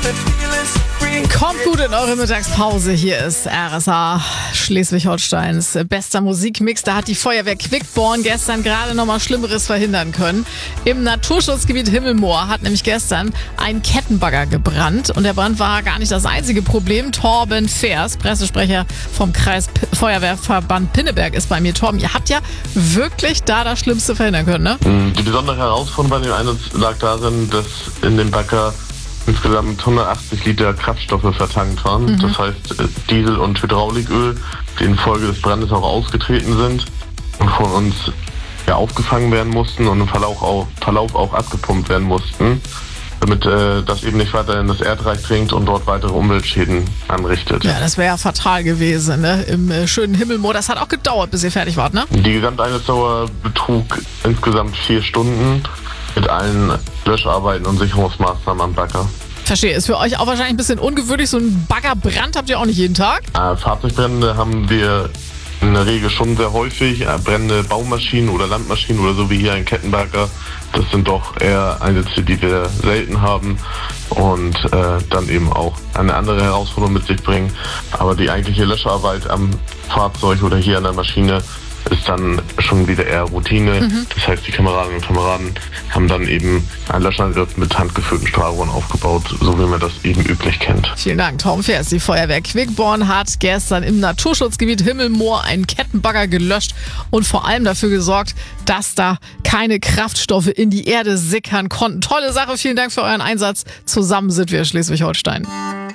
Kommt gut in eure Mittagspause. Hier ist RSA Schleswig-Holsteins bester Musikmix. Da hat die Feuerwehr Quickborn gestern gerade noch mal Schlimmeres verhindern können. Im Naturschutzgebiet Himmelmoor hat nämlich gestern ein Kettenbagger gebrannt. Und der Brand war gar nicht das einzige Problem. Torben Feers, Pressesprecher vom Kreisfeuerwehrverband Pinneberg, ist bei mir. Torben, ihr habt ja wirklich da das Schlimmste verhindern können, ne? Die besondere Herausforderung bei dem Einsatz lag darin, dass in dem Bagger insgesamt 180 Liter Kraftstoffe vertankt waren. Das heißt Diesel und Hydrauliköl, die infolge des Brandes auch ausgetreten sind und von uns aufgefangen werden mussten und im Verlauf auch abgepumpt werden mussten, damit das eben nicht weiter in das Erdreich dringt und dort weitere Umweltschäden anrichtet. Ja, das wäre ja fatal gewesen, ne? Im schönen Himmelmoor. Das hat auch gedauert, bis ihr fertig wart, ne? Die Gesamteinsatzdauer betrug insgesamt 4 Stunden mit allen Löscharbeiten und Sicherungsmaßnahmen am Bagger. Verstehe. Ist für euch auch wahrscheinlich ein bisschen ungewöhnlich. So ein Baggerbrand habt ihr auch nicht jeden Tag? Fahrzeugbrände haben wir in der Regel schon sehr häufig. Brennende Baumaschinen oder Landmaschinen oder so wie hier ein Kettenbagger. Das sind doch eher Einsätze, die wir selten haben und dann eben auch eine andere Herausforderung mit sich bringen. Aber die eigentliche Löscharbeit am Fahrzeug oder hier an der Maschine ist dann schon wieder eher Routine. Das heißt, die Kameradinnen und Kameraden haben dann eben einen Löschangriff mit handgefüllten Strahlrohren aufgebaut, so wie man das eben üblich kennt. Vielen Dank, Torben Feers. Die Feuerwehr Quickborn hat gestern im Naturschutzgebiet Himmelmoor einen Kettenbagger gelöscht und vor allem dafür gesorgt, dass da keine Kraftstoffe in die Erde sickern konnten. Tolle Sache, vielen Dank für euren Einsatz. Zusammen sind wir Schleswig-Holstein.